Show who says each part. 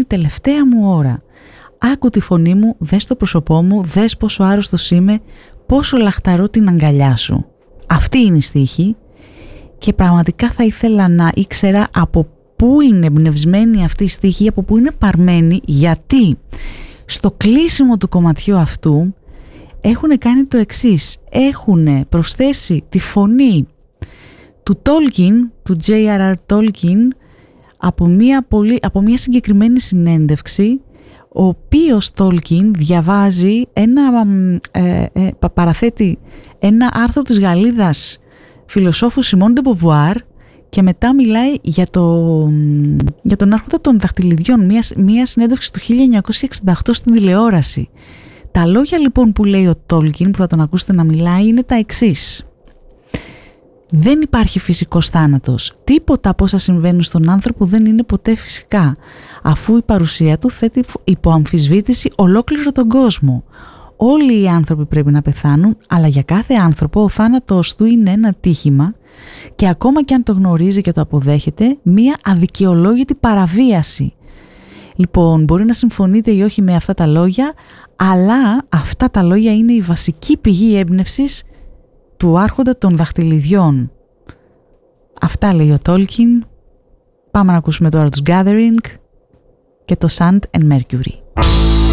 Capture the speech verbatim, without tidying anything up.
Speaker 1: τελευταία μου ώρα. Άκου τη φωνή μου, δες το πρόσωπό μου, δες πόσο άρρωστος είμαι, πόσο λαχταρώ την αγκαλιά σου. Αυτή είναι η στίχη και πραγματικά θα ήθελα να ήξερα από πού είναι εμπνευσμένη αυτή η στίχη, από πού είναι παρμένη, γιατί στο κλείσιμο του κομματιού αυτού έχουν κάνει το εξής. Έχουν προσθέσει τη φωνή του Tolkien, του τζέι αρ αρ Tolkien, από μια, πολύ, από μια συγκεκριμένη συνέντευξη, ο οποίος Tolkien διαβάζει ένα, ε, ε, παραθέτει ένα άρθρο της Γαλλίδας φιλοσόφου Σιμών ντε Μποβουάρ και μετά μιλάει για, το, για τον Άρχοντα των Δαχτυλιδιών, μια, μια συνέντευξη του χίλια εννιακόσια εξήντα οκτώ στην τηλεόραση. Τα λόγια λοιπόν που λέει ο Tolkien, που θα τον ακούσετε να μιλάει, είναι τα εξής. Δεν υπάρχει φυσικός θάνατος. Τίποτα από όσα συμβαίνουν στον άνθρωπο δεν είναι ποτέ φυσικά, αφού η παρουσία του θέτει υπό αμφισβήτηση ολόκληρο τον κόσμο. Όλοι οι άνθρωποι πρέπει να πεθάνουν, αλλά για κάθε άνθρωπο ο θάνατος του είναι ένα τύχημα και ακόμα και αν το γνωρίζει και το αποδέχεται, μία αδικαιολόγητη παραβίαση. Λοιπόν, μπορεί να συμφωνείτε ή όχι με αυτά τα λόγια, αλλά αυτά τα λόγια είναι η βασική πηγή έμπνευσης του Άρχοντα των Δαχτυλιδιών. Αυτά λέει ο Tolkien. Πάμε να ακούσουμε τώρα τους Gathering και το Sand and Mercury.